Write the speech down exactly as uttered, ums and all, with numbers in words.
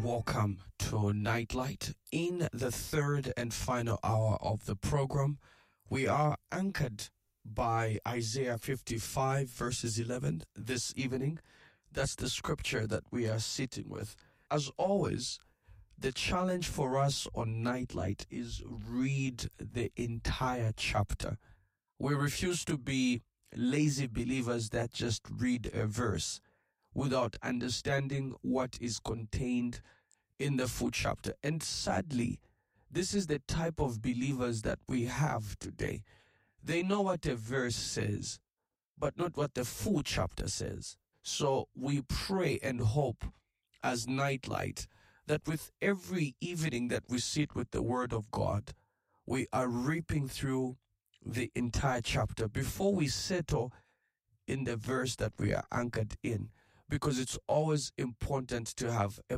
welcome to Nightlight. In the third and final hour of the program, we are anchored by Isaiah fifty-five verses eleven this evening. That's the scripture that we are sitting with. As always, the challenge for us on Nightlight is read the entire chapter. We refuse to be lazy believers that just read a verse without understanding what is contained in the full chapter. And sadly, this is the type of believers that we have today. They know what a verse says, but not what the full chapter says. So we pray and hope as Nightlight that with every evening that we sit with the Word of God, we are reaping through the entire chapter before we settle in the verse that we are anchored in, because it's always important to have a